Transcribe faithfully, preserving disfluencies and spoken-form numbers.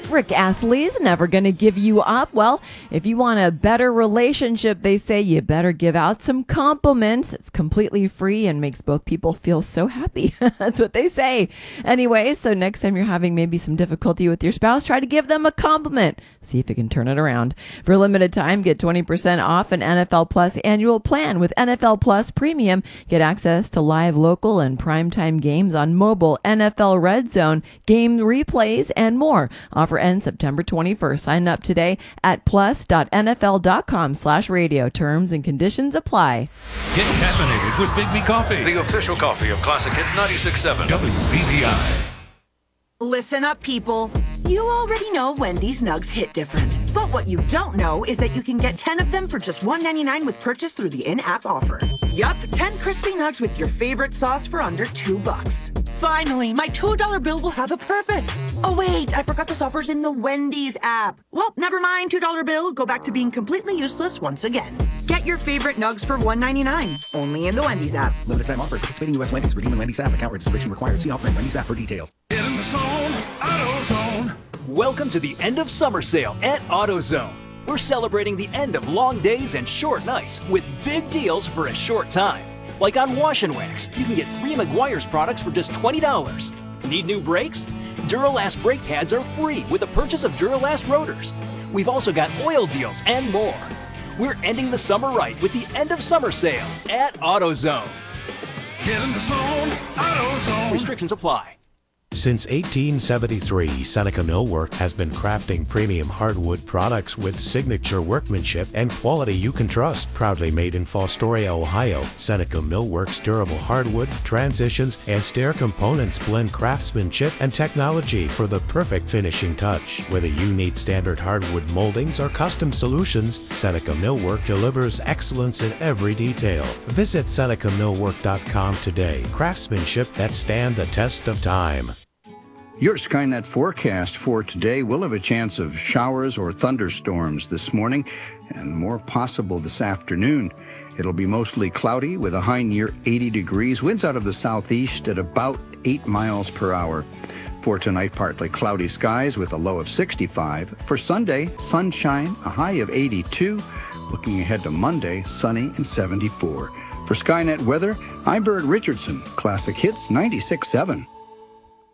Rick Astley's Never Gonna Give You Up. Well, if you want a better relationship, they say you better give out some compliments. It's completely free and makes both people feel so happy. That's what they say. Anyway, so next time you're having maybe some difficulty with your spouse, try to give them a compliment. See if you can turn it around. For a limited time, get twenty percent off an N F L Plus annual plan. With N F L Plus Premium, get access to live, local, and primetime games on mobile, N F L Red Zone, game replays, and more. Offer ends September twenty-first. Sign up today at plus.nfl.com slash radio. Terms and conditions apply. Get caffeinated with Big B Coffee, the official coffee of Classic Hits ninety-six point seven W B P I. Listen up, people. You already know Wendy's Nugs hit different. But what you don't know is that you can get ten of them for just one ninety-nine with purchase through the in-app offer. Yup, ten crispy nugs with your favorite sauce for under two bucks. Finally, my two dollar bill will have a purpose. Oh wait, I forgot this offer's in the Wendy's app. Well, never mind, two dollar bill. Go back to being completely useless once again. Get your favorite nugs for one ninety-nine. Only in the Wendy's app. Limited time offer. Participating U S Wendy's. Redeem in Wendy's app. Account registration required. See offer in Wendy's app for details. Get in the zone, AutoZone. Welcome to the end of summer sale at AutoZone. We're celebrating the end of long days and short nights with big deals for a short time. Like on Wash and Wax, you can get three Meguiar's products for just twenty dollars. Need new brakes? Duralast brake pads are free with the purchase of Duralast rotors. We've also got oil deals and more. We're ending the summer right with the end of summer sale at AutoZone. Get in the zone, AutoZone. Restrictions apply. Since eighteen seventy-three, Seneca Millwork has been crafting premium hardwood products with signature workmanship and quality you can trust. Proudly made in Fostoria, Ohio, Seneca Millwork's durable hardwood, transitions, and stair components blend craftsmanship and technology for the perfect finishing touch. Whether you need standard hardwood moldings or custom solutions, Seneca Millwork delivers excellence in every detail. Visit Seneca Millwork dot com today. Craftsmanship that stand the test of time. Your Skynet forecast for today will have a chance of showers or thunderstorms this morning and more possible this afternoon. It'll be mostly cloudy with a high near eighty degrees, winds out of the southeast at about eight miles per hour. For tonight, partly cloudy skies with a low of sixty-five. For Sunday, sunshine, a high of eighty-two. Looking ahead to Monday, sunny and seventy-four. For Skynet weather, I'm Bert Richardson, Classic Hits ninety-six point seven.